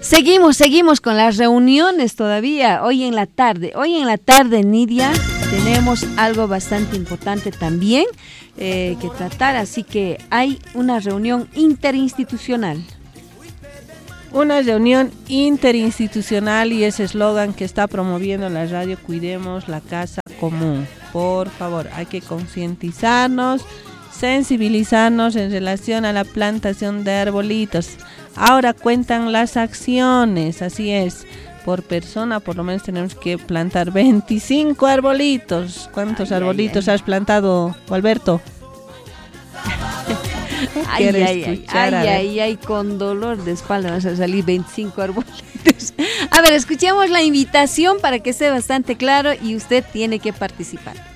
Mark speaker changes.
Speaker 1: Seguimos con las reuniones todavía. Hoy en la tarde, Nidia, tenemos algo bastante importante también que tratar, así que hay una reunión interinstitucional.
Speaker 2: Una reunión interinstitucional y ese eslogan que está promoviendo la radio, cuidemos la casa común. Por favor, hay que concientizarnos, sensibilizarnos en relación a la plantación de arbolitos. Ahora cuentan las acciones, así es. Por persona por lo menos tenemos que plantar 25 arbolitos. ¿Cuántos arbolitos has plantado, Alberto?
Speaker 1: Ay, con dolor de espalda vas a salir 25 arbolitos. A ver, escuchemos la invitación para que sea bastante claro y usted tiene que participar.